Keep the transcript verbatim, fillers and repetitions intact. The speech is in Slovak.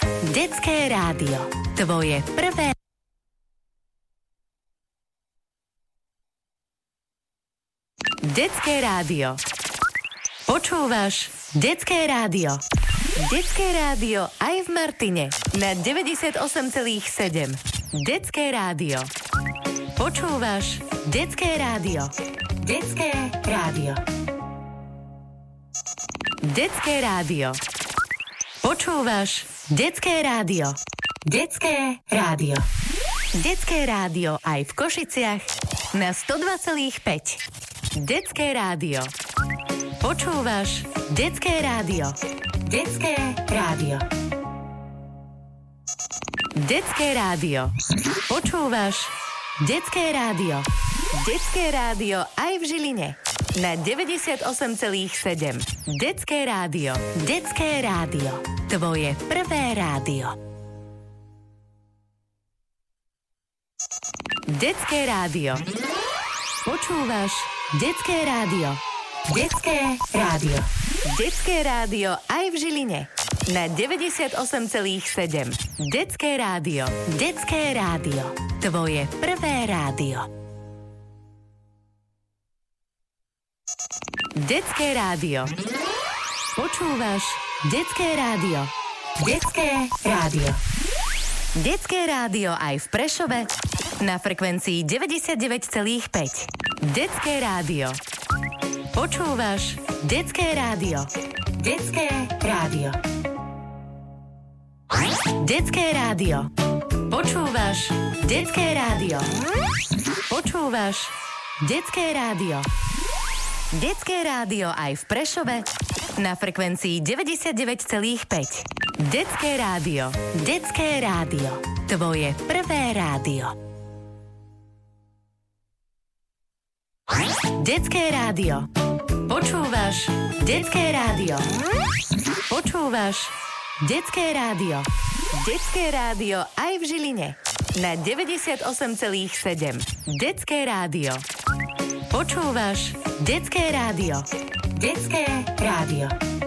Detské rádio. Tvoje prvé. Detské rádio. Počúvaš Detské rádio. Detské rádio aj v Martine na deväťdesiatosem celá sedem. Detské rádio. Počúvaš Detské rádio. Detské rádio. Detské rádio. Počúvaš Detské rádio. Detské rádio. Detské rádio aj v Košiciach na sto dva celá päť. Detské rádio. Počúvaš Detské rádio. Detské rádio. Detské rádio. Počúvaš Detské rádio. Detské rádio aj v Žiline na deväťdesiatosem celá sedem. Detské rádio. Detské rádio. Tvoje prvé rádio. Detské rádio. Počúvaš Detské rádio. Detské rádio. Detské rádio aj v Žiline na deväťdesiatosem celá sedem. Detské rádio. Detské rádio. Tvoje prvé rádio. Detské rádio. Počúvaš Detské rádio. Detské rádio. Detské rádio aj v Prešove na frekvencii deväťdesiatdeväť celá päť. Detské rádio. Počúvaš Detské rádio. Detské rádio. Detské rádio. Počúvaš Detské rádio. Počúvaš Detské rádio. Detské rádio aj v Prešove na frekvencii deväťdesiatdeväť celá päť. Detské rádio. Detské rádio. Tvoje prvé rádio. Detské rádio. Počúvaš Detské rádio. Počúvaš Detské rádio. Detské rádio aj v Žiline na deväťdesiatosem celá sedem. Detské rádio. Počúvaš Detské rádio. Detské rádio.